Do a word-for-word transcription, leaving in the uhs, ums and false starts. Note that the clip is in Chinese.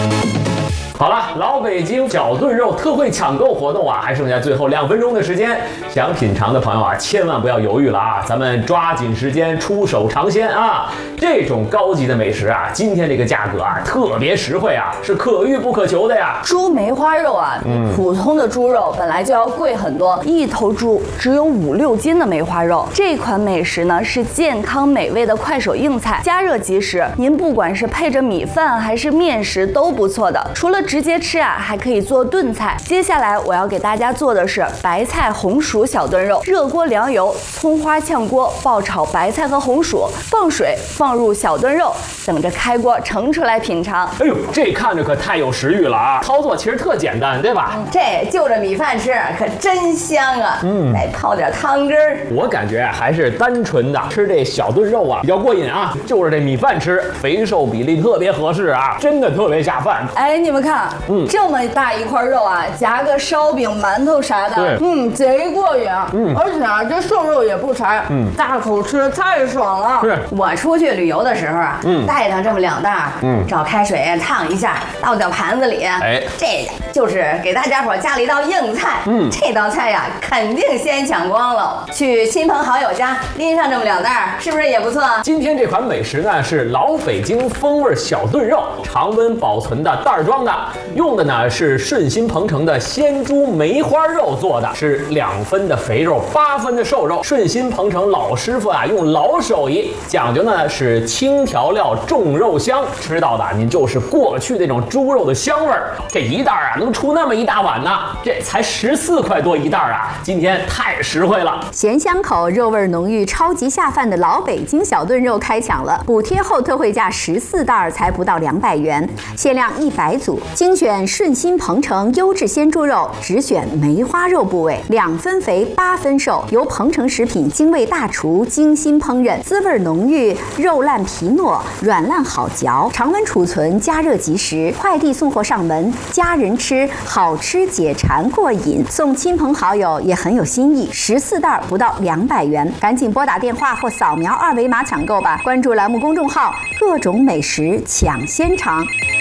好了，老北京小炖肉特惠抢购活动啊，还剩下最后两分钟的时间，想品尝的朋友啊，千万不要犹豫了啊，咱们抓紧时间出手尝鲜啊！这种高级的美食啊，今天这个价格啊，特别实惠啊，是可遇不可求的呀。 猪梅花肉啊，比普通的猪肉本来就要贵很多，嗯、一头猪只有五六斤的梅花肉。这款美食呢，是健康美味的快手硬菜，加热即食。您不管是配着米饭还是面食都不错的。除了直接吃啊，还可以做炖菜。接下来我要给大家做的是白菜红薯小炖肉。热锅凉油，葱花炝锅，爆炒白菜和红薯，放水，放入小炖肉，等着开锅盛出来品尝。 哎呦，这看着可太有食欲了啊！操作其实特简单，对吧？ 嗯、这就着米饭吃，可真香啊！嗯，再泡点汤汁儿。 我感觉还是单纯的吃这小炖肉啊比较过瘾啊，就着这米饭吃，肥瘦比例特别合适啊，真的特别下饭。 哎，你们看，嗯，这么大一块肉啊，夹个烧饼、馒头啥的， 对， 嗯，贼过瘾。嗯，而且啊，这瘦肉也不柴，嗯，大口吃太爽了。 是， 我出去旅游的时候啊，嗯，带上这么两袋，嗯，找开水烫一下，倒到盘子里，哎，这就是给大家伙加了一道硬菜。嗯，这道菜呀，肯定先抢光了。去亲朋好友家拎上这么两袋，是不是也不错？ 今天这款美食呢是老北京风味小炖肉，常温保存的袋装的，用的呢是顺心鹏程的鲜猪梅花肉做的，是两分的肥肉，八分的瘦肉。顺心鹏程老师傅啊，用老手艺，讲究呢是轻调料重肉香，吃到的您就是过去那种猪肉的香味儿。这一袋啊能出那么一大碗呢，这才十四块多一袋啊，今天太实惠了。 咸香口、肉味浓郁、超级下饭的老北京小炖肉开抢了，补贴后特惠价十四袋才不到两百元，限量一百组，精选顺心鹏程优质鲜猪肉，只选梅花肉部位，两分肥八分瘦，由鹏程食品精卫大厨精心烹饪，滋味浓郁，肉烂皮糯，软烂好嚼，常温储存，加热即食，快递送货上门，家人吃好吃解馋过瘾，送亲朋好友也很有新意，十四袋不到两百元，赶紧拨打电话或扫描二维码抢购吧！关注栏目公众号，各种美食抢先尝。